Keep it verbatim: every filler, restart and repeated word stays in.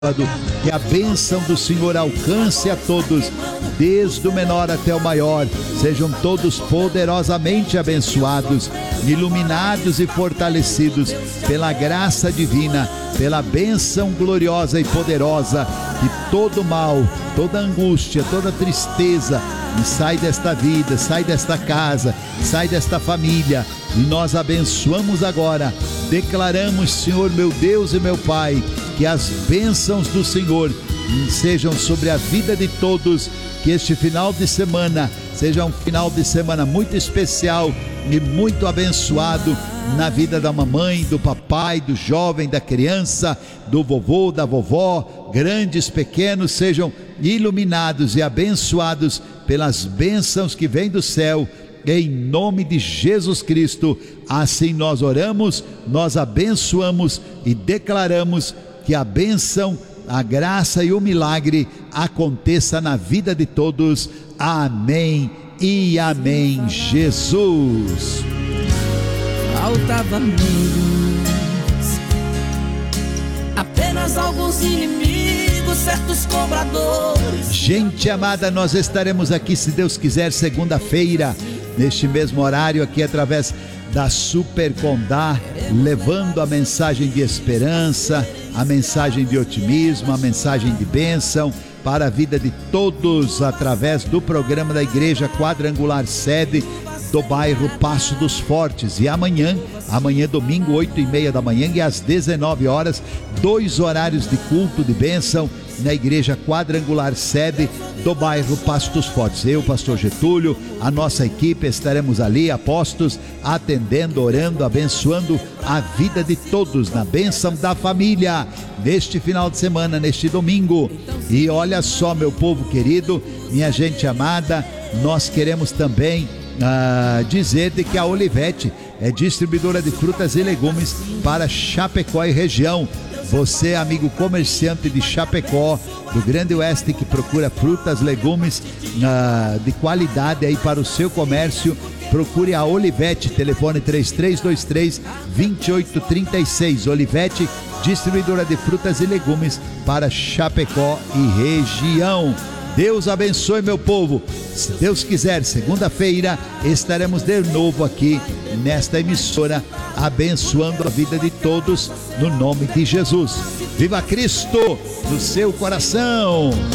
Que a bênção do Senhor alcance a todos, desde o menor até o maior. Sejam todos poderosamente abençoados, iluminados e fortalecidos pela graça divina, pela bênção gloriosa e poderosa. Que todo mal, toda angústia, toda tristeza sai desta vida, sai desta casa, sai desta família. E nós abençoamos agora, declaramos, Senhor meu Deus e meu Pai, que as bênçãos do Senhor sejam sobre a vida de todos, que este final de semana seja um final de semana muito especial e muito abençoado na vida da mamãe, do papai, do jovem, da criança, do vovô, da vovó. Grandes, pequenos, sejam iluminados e abençoados pelas bênçãos que vêm do céu, em nome de Jesus Cristo. Assim nós oramos, nós abençoamos e declaramos que a bênção, a graça e o milagre aconteça na vida de todos. Amém e amém, Jesus. Faltava menos, apenas alguns inimigos, certos cobradores. Gente amada, nós estaremos aqui, se Deus quiser, segunda-feira, neste mesmo horário, aqui através da Super Condá, levando a mensagem de esperança, a mensagem de otimismo, a mensagem de bênção para a vida de todos, através do programa da Igreja Quadrangular Sede do bairro Passo dos Fortes. E amanhã, amanhã domingo, oito e meia da manhã e às dezenove horas, dois horários de culto de bênção na Igreja Quadrangular Sede do bairro Passo dos Fortes. Eu, pastor Getúlio, a nossa equipe estaremos ali, apostos, atendendo, orando, abençoando a vida de todos, na bênção da família, neste final de semana, neste domingo. E olha só, meu povo querido, minha gente amada, nós queremos também ah, dizer de que a Olivete é distribuidora de frutas e legumes para Chapecó e região. Você, amigo comerciante de Chapecó, do Grande Oeste, que procura frutas, legumes ah, de qualidade aí para o seu comércio, procure a Olivete, telefone três três dois três, dois oito três seis. Olivete, distribuidora de frutas e legumes para Chapecó e região. Deus abençoe, meu povo. Se Deus quiser, segunda-feira estaremos de novo aqui nesta emissora, abençoando a vida de todos no nome de Jesus. Viva Cristo no seu coração!